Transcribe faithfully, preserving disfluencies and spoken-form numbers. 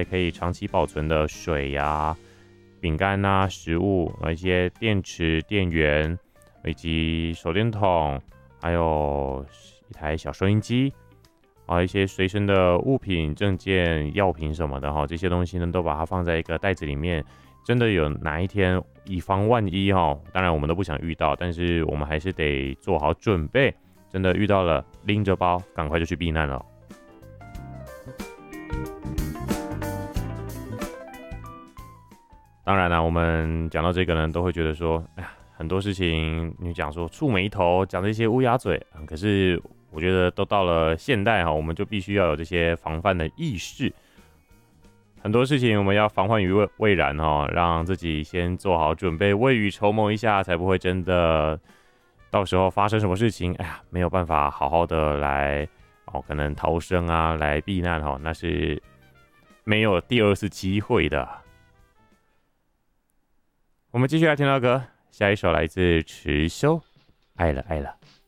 可以长期保存的水呀、啊、饼干啊、食物，一些电池、电源，以及手电筒，还有一台小收音机。啊，一些随身的物品、证件、药品什么的哈，这些东西呢，都把它放在一个袋子里面。真的有哪一天，以防万一哈，当然我们都不想遇到，但是我们还是得做好准备。真的遇到了，拎着包，赶快就去避难了。当然啦，我们讲到这个呢，都会觉得说，哎呀，很多事情你讲说触眉头，讲这些乌鸦嘴，可是。我觉得都到了现代哈，我们就必须要有这些防范的意识。很多事情我们要防患于未未然哈，让自己先做好准备，未雨绸缪一下，才不会真的到时候发生什么事情，哎呀，没有办法好好的来哦，可能逃生啊，来避难哈，那是没有第二次机会的。我们继续来听到歌，下一首来自池修，爱了爱了。